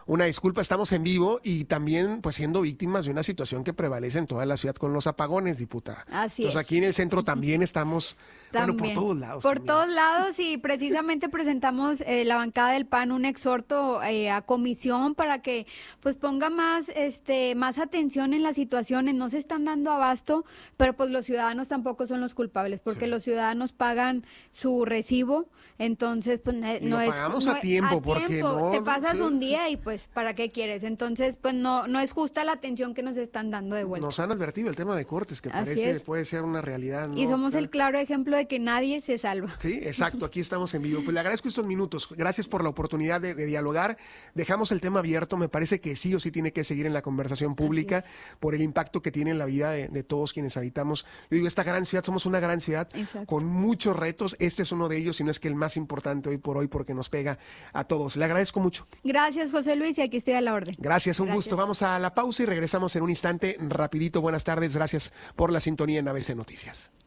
Una disculpa, estamos en vivo y también pues siendo víctimas de una situación que prevalece en toda la ciudad con los apagones, diputada. Así Entonces es. aquí en el centro también estamos, bueno, por todos lados. Por también. todos lados, y precisamente presentamos la bancada del PAN un exhorto a comisión para que pues ponga más más atención en las situaciones. No se están dando abasto, pero pues los ciudadanos tampoco son los culpables, porque Sí. los ciudadanos pagan su recibo, entonces pues Y no lo es pagamos a tiempo, porque no, te pasas sí. un día y pues ¿para qué quieres? Entonces pues no es justa la atención que nos están dando de vuelta. Nos han advertido el tema de cortes, que Así parece es. puede ser una realidad. Y ¿no? somos el claro ejemplo de que nadie se salva. Sí, exacto, aquí estamos en vivo. Pues le agradezco estos minutos, gracias por la oportunidad de dialogar. Dejamos el tema abierto, me parece que sí o sí tiene que seguir en la conversación pública por el impacto que tiene en la vida de todos quienes habitamos. Yo digo, esta gran ciudad, somos una gran ciudad Exacto. con muchos retos, este es uno de ellos, y no es que el más importante hoy por hoy, porque nos pega a todos. Le agradezco mucho. Gracias, José Luis, y aquí estoy a la orden. Gracias, un Gracias. gusto. Vamos a la pausa y regresamos en un instante rapidito. Buenas tardes, gracias por la sintonía en ABC Noticias.